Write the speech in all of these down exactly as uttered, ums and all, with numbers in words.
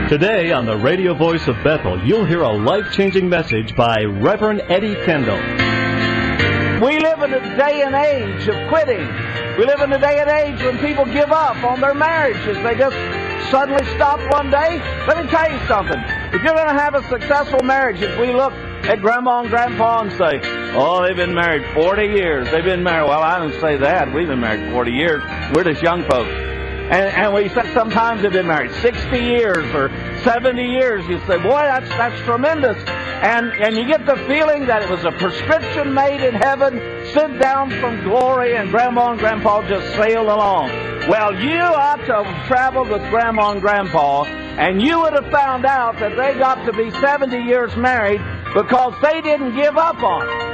Today on the radio voice of Bethel, you'll hear a life-changing message by Reverend Eddie Kendall. We live in a day and age of quitting. We live in a day and age when people give up on their marriages. They just suddenly stop one day. Let me tell you something. If you're going to have a successful marriage, if we look at Grandma and Grandpa and say, oh, they've been married forty years. They've been married. Well, I don't say that. We've been married forty years. We're just young folks. And, and we say sometimes they've been married sixty years or seventy years. You say, boy, that's that's tremendous. And and you get the feeling that it was a prescription made in heaven, sent down from glory, and Grandma and Grandpa just sailed along. Well, you ought to have traveled with Grandma and Grandpa, and you would have found out that they got to be seventy years married because they didn't give up on it.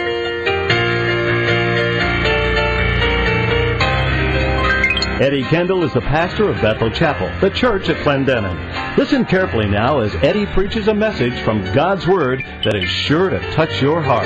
Eddie Kendall is the pastor of Bethel Chapel, the church at Clendenin. Listen carefully now as Eddie preaches a message from God's Word that is sure to touch your heart.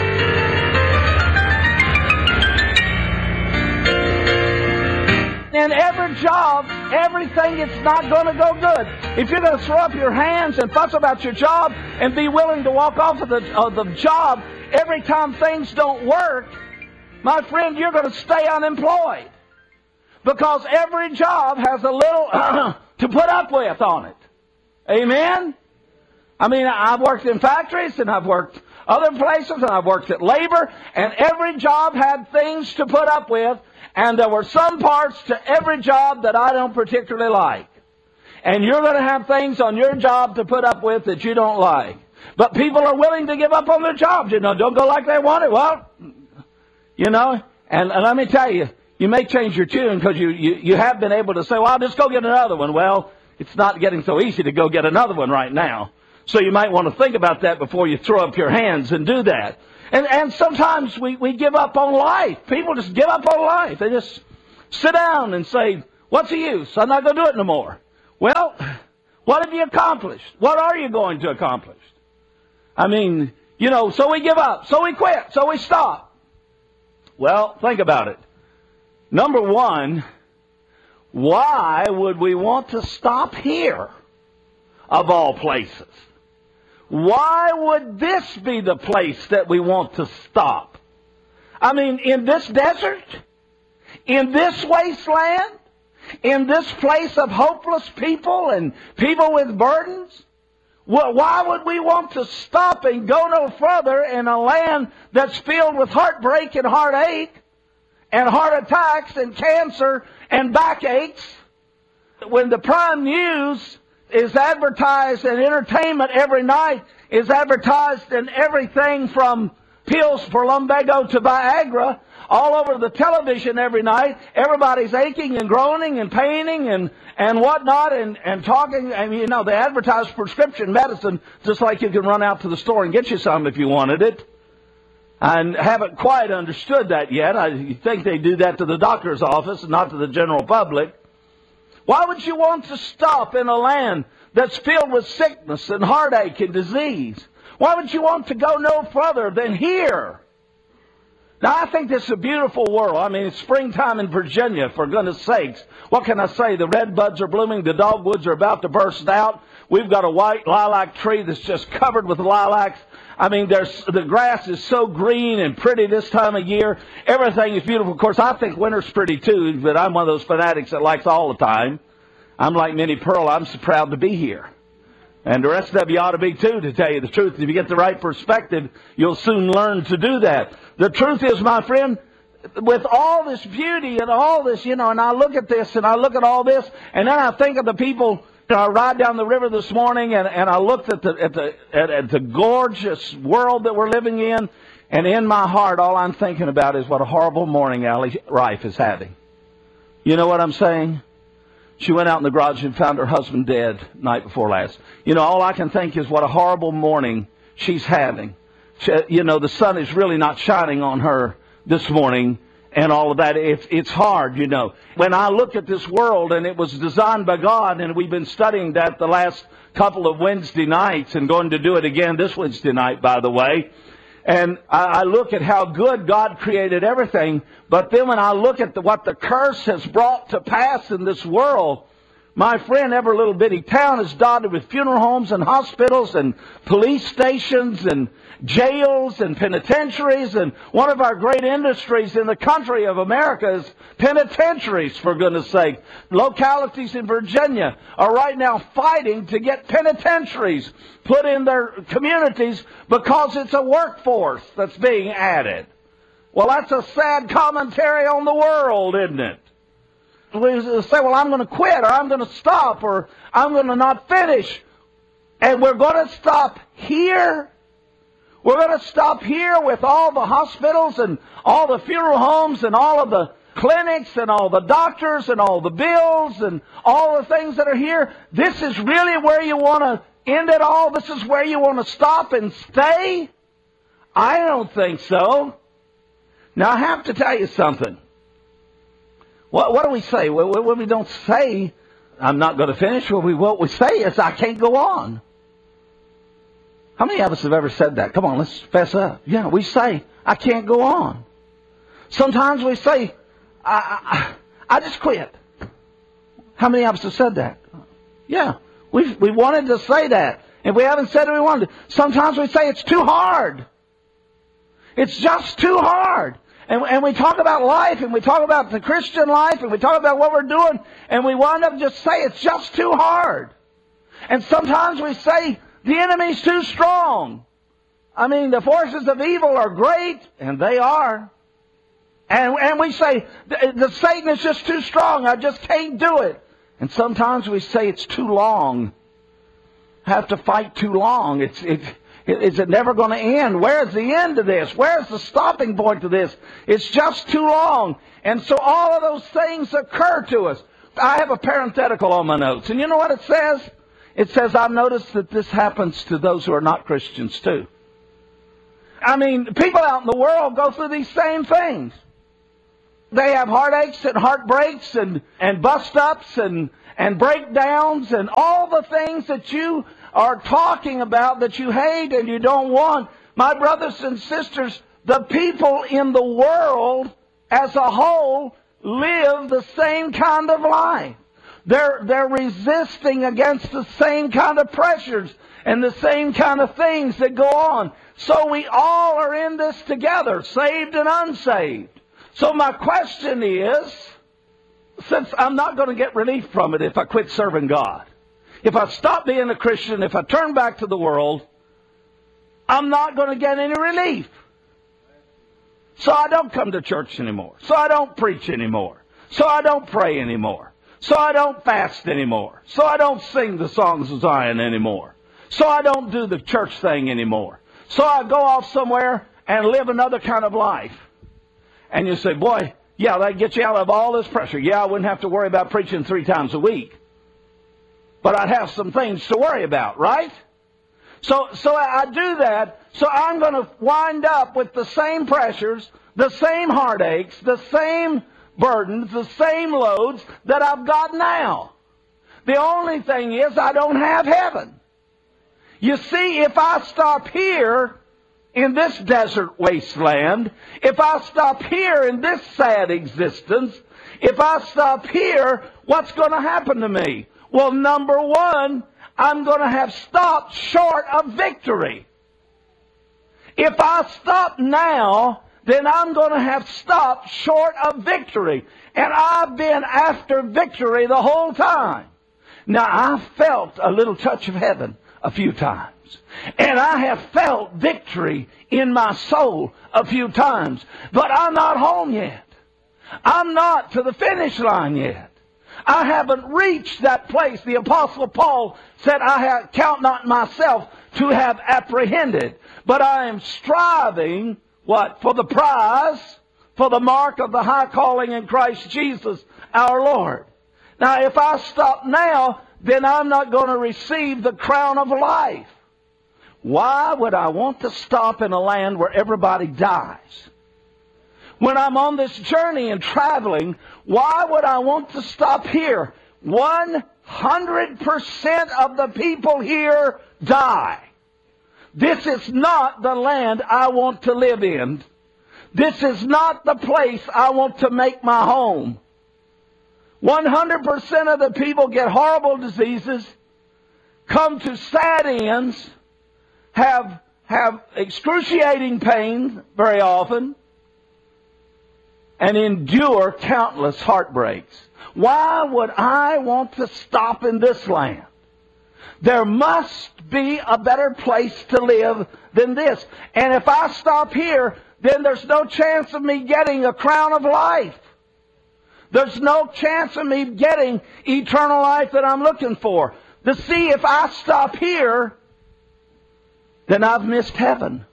In every job, everything is not going to go good. If you're going to throw up your hands and fuss about your job and be willing to walk off of the, of the job every time things don't work, my friend, you're going to stay unemployed. Because every job has a little to put up with on it. Amen? I mean, I've worked in factories, and I've worked other places, and I've worked at labor, and every job had things to put up with, and there were some parts to every job that I don't particularly like. And you're going to have things on your job to put up with that you don't like. But people are willing to give up on their jobs. You know, don't go like they want it. Well, you know, and, and let me tell you, you may change your tune because you, you, you have been able to say, well, I'll just go get another one. Well, it's not getting so easy to go get another one right now. So you might want to think about that before you throw up your hands and do that. And, and sometimes we, we give up on life. People just give up on life. They just sit down and say, what's the use? I'm not going to do it no more. Well, what have you accomplished? What are you going to accomplish? I mean, you know, so we give up. So we quit. So we stop. Well, think about it. Number one, why would we want to stop here, of all places? Why would this be the place that we want to stop? I mean, in this desert? In this wasteland? In this place of hopeless people and people with burdens? Why would we want to stop and go no further in a land that's filled with heartbreak and heartache? And heart attacks and cancer and backaches, when the prime news is advertised and entertainment every night is advertised in everything from pills for lumbago to Viagra, all over the television every night, everybody's aching and groaning and paining and, and whatnot and, and talking. I mean, you know, they advertise prescription medicine just like you can run out to the store and get you some if you wanted it. I haven't quite understood that yet. I think they do that to the doctor's office and not to the general public. Why would you want to stop in a land that's filled with sickness and heartache and disease? Why would you want to go no further than here? Now, I think this is a beautiful world. I mean, it's springtime in Virginia, for goodness sakes. What can I say? The red buds are blooming. The dogwoods are about to burst out. We've got a white lilac tree that's just covered with lilacs. I mean, there's, the grass is so green and pretty this time of year. Everything is beautiful. Of course, I think winter's pretty too, but I'm one of those fanatics that likes all the time. I'm like Minnie Pearl. I'm so proud to be here. And the rest of you ought to be too, to tell you the truth. If you get the right perspective, you'll soon learn to do that. The truth is, my friend, with all this beauty and all this, you know, and I look at this and I look at all this, and then I think of the people. I ride down the river this morning, and, and I looked at the at the at, at the gorgeous world that we're living in, and in my heart, all I'm thinking about is what a horrible morning Allie Rife is having. You know what I'm saying? She went out in the garage and found her husband dead night before last. You know, all I can think is what a horrible morning she's having. She, you know, the sun is really not shining on her this morning. And all of that, it's, it's hard, you know. When I look at this world, and it was designed by God, and we've been studying that the last couple of Wednesday nights, and going to do it again this Wednesday night, by the way. And I, I look at how good God created everything, but then when I look at the, what the curse has brought to pass in this world, My friend, every little bitty town is dotted with funeral homes and hospitals and police stations and jails and penitentiaries. And one of our great industries in the country of America is penitentiaries, for goodness sake. Localities in Virginia are right now fighting to get penitentiaries put in their communities because it's a workforce that's being added. Well, that's a sad commentary on the world, isn't it? We say, well, I'm going to quit, or I'm going to stop, or I'm going to not finish. And we're going to stop here. We're going to stop here with all the hospitals and all the funeral homes and all of the clinics and all the doctors and all the bills and all the things that are here. This is really where you want to end it all? This is where you want to stop and stay? I don't think so. Now, I have to tell you something. What, what do we say? When we don't say, I'm not going to finish, what we, what we say is, I can't go on. How many of us have ever said that? Come on, let's fess up. Yeah, we say, I can't go on. Sometimes we say, I, I, I just quit. How many of us have said that? Yeah, we we wanted to say that, and we haven't said it we wanted to. Sometimes we say it's too hard. It's just too hard. And, and we talk about life, and we talk about the Christian life, and we talk about what we're doing, and we wind up just say it's just too hard. And sometimes we say the enemy's too strong. I mean, the forces of evil are great, and they are. And, and we say, the, the Satan is just too strong, I just can't do it. And sometimes we say it's too long. I have to fight too long. It's it. Is it never going to end? Where's the end to this? Where's the stopping point to this? It's just too long. And so all of those things occur to us. I have a parenthetical on my notes. And you know what it says? It says, I've noticed that this happens to those who are not Christians too. I mean, people out in the world go through these same things. They have heartaches and heartbreaks and, and bust-ups and, and breakdowns and all the things that you are talking about that you hate and you don't want. My brothers and sisters, the people in the world as a whole live the same kind of life. They're, they're resisting against the same kind of pressures and the same kind of things that go on. So we all are in this together, saved and unsaved. So my question is, since I'm not going to get relief from it if I quit serving God, if I stop being a Christian, if I turn back to the world, I'm not going to get any relief. So I don't come to church anymore. So I don't preach anymore. So I don't pray anymore. So I don't fast anymore. So I don't sing the songs of Zion anymore. So I don't do the church thing anymore. So I go off somewhere and live another kind of life. And you say, boy, yeah, that gets you out of all this pressure. Yeah, I wouldn't have to worry about preaching three times a week. But I'd have some things to worry about, right? So, so I do that. So I'm going to wind up with the same pressures, the same heartaches, the same burdens, the same loads that I've got now. The only thing is I don't have heaven. You see, if I stop here in this desert wasteland, if I stop here in this sad existence, if I stop here, what's going to happen to me? Well, number one, I'm going to have stopped short of victory. If I stop now, then I'm going to have stopped short of victory. And I've been after victory the whole time. Now, I felt a little touch of heaven a few times. And I have felt victory in my soul a few times. But I'm not home yet. I'm not to the finish line yet. I haven't reached that place. The Apostle Paul said, I have, count not myself to have apprehended, but I am striving, what? For the prize, for the mark of the high calling in Christ Jesus our Lord. Now, if I stop now, then I'm not going to receive the crown of life. Why would I want to stop in a land where everybody dies? When I'm on this journey and traveling, why would I want to stop here? one hundred percent of the people here die. This is not the land I want to live in. This is not the place I want to make my home. one hundred percent of the people get horrible diseases, come to sad ends, have, have excruciating pain very often, and endure countless heartbreaks. Why would I want to stop in this land? There must be a better place to live than this. And if I stop here, then there's no chance of me getting a crown of life. There's no chance of me getting eternal life that I'm looking for. To see if I stop here, then I've missed heaven.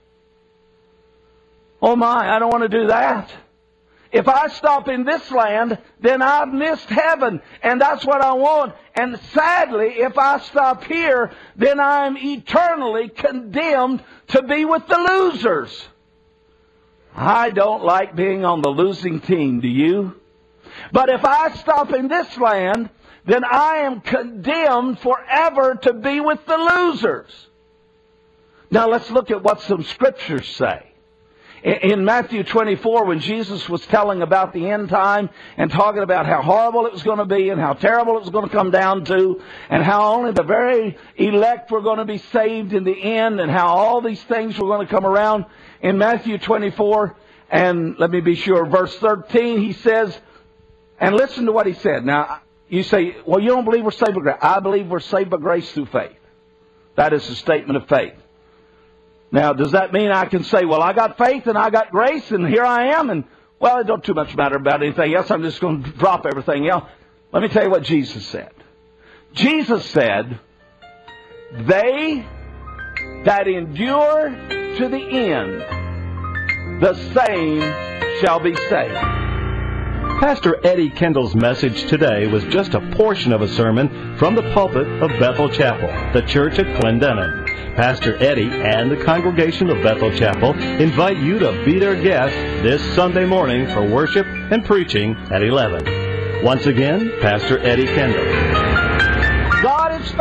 Oh my, I don't want to do that. If I stop in this land, then I've missed heaven. And that's what I want. And sadly, if I stop here, then I'm eternally condemned to be with the losers. I don't like being on the losing team, do you? But if I stop in this land, then I am condemned forever to be with the losers. Now let's look at what some scriptures say. In Matthew twenty-four, when Jesus was telling about the end time and talking about how horrible it was going to be and how terrible it was going to come down to and how only the very elect were going to be saved in the end and how all these things were going to come around, in Matthew twenty-four, and let me be sure, verse thirteen, he says, and listen to what he said. Now, you say, well, you don't believe we're saved by grace. I believe we're saved by grace through faith. That is a statement of faith. Now, does that mean I can say, well, I got faith and I got grace and here I am, and, well, it don't too much matter about anything else. I'm just going to drop everything else. Let me tell you what Jesus said. Jesus said, they that endure to the end, the same shall be saved. Pastor Eddie Kendall's message today was just a portion of a sermon from the pulpit of Bethel Chapel, the church at Clendenin. Pastor Eddie and the congregation of Bethel Chapel invite you to be their guest this Sunday morning for worship and preaching at eleven. Once again, Pastor Eddie Kendall.